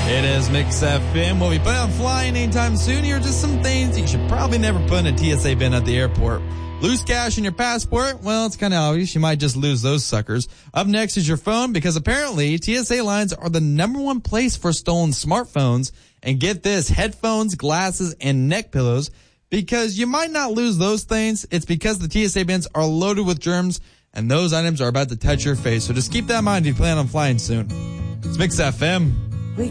It is Mix FM. We'll be putting on flying anytime soon. Here are just some things you should probably never put in a TSA bin at the airport. Loose cash in your passport? Well, it's kind of obvious. You might just lose those suckers. Up next is your phone, because apparently TSA lines are the number one place for stolen smartphones. And get this, headphones, glasses, and neck pillows, because you might not lose those things. It's because the TSA bins are loaded with germs, and those items are about to touch your face. So just keep that in mind if you plan on flying soon. It's Mix FM.